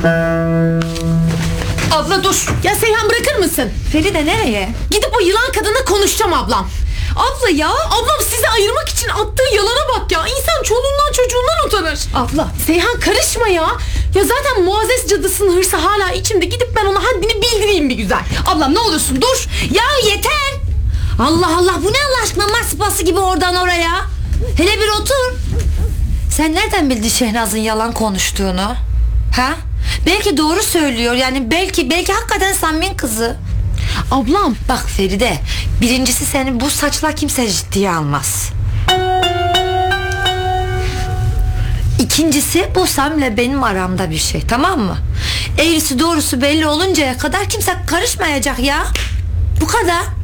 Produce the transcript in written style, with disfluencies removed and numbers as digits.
Abla dur. Ya Seyhan bırakır mısın? Feride nereye? Gidip o yılan kadınla konuşacağım ablam. Abla ya. Ablam sizi ayırmak için attığı yalana bak ya. İnsan çoluğundan çocuğundan utanır. Abla. Seyhan karışma ya. Ya zaten Muazzez cadısının hırsı hala içimde. Gidip ben ona haddini bildireyim bir güzel. Ablam ne olursun dur. Ya yeter. Allah Allah, bu ne Allah aşkına, maspası gibi oradan oraya. Hele bir otur. Sen nereden bildin Şehnaz'ın yalan konuştuğunu? Ha? Belki doğru söylüyor, yani belki hakikaten Samim'in kızı. Ablam. Bak Feride, birincisi seni bu saçla kimse ciddiye almaz. İkincisi, bu Sam'le benim aramda bir şey, tamam mı? Eğrisi doğrusu belli oluncaya kadar kimse karışmayacak ya. Bu kadar.